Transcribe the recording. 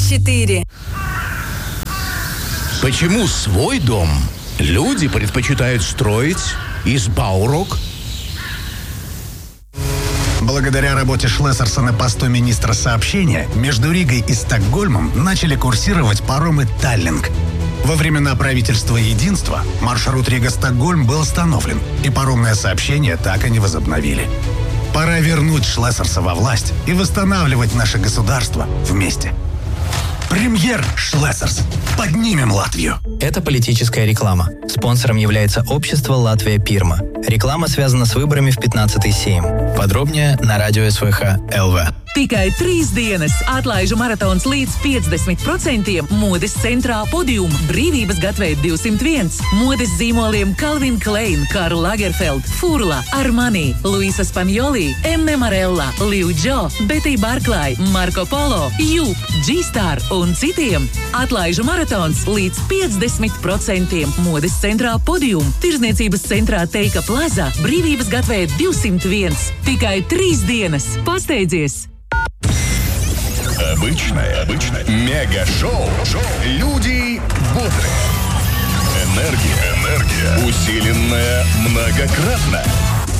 4. Почему свой дом люди предпочитают строить из Баурок? Благодаря работе Шлессерса на посту министра сообщения между Ригой и Стокгольмом начали курсировать паромы «Таллинг». Во времена правительства единства маршрут Рига-Стокгольм был остановлен, и паромное сообщение так и не возобновили. Пора вернуть Шлессерса во власть и восстанавливать наше государство вместе. Премьер Шлессерс. Поднимем Латвию. Это политическая реклама. Спонсором является общество «Латвия Пирма». Реклама связана с выборами в 15-й Сейм. Подробнее на радио СВХ ЛВ. Tikai 3 dienas atlaižu maratons līdz 50%. Modes centrā Podium, Brīvības gatavē 201. Modes zīmoliem Calvin Klein, Karl Lagerfeld, Furla, Armani, Luisa Spanioli, M. Marella, Liu Jo, Betty Barkley, Marco Polo, Jup, G-Star un citiem. Atlaižu maratons līdz 50%. Modes centrā Podium, Tirzniecības centrā Teika Plaza, Brīvības gatavē 201. Tikai 3 dienas. Pasteidzies! Обычное мега-шоу. Люди бодрые. Энергия усиленная многократно.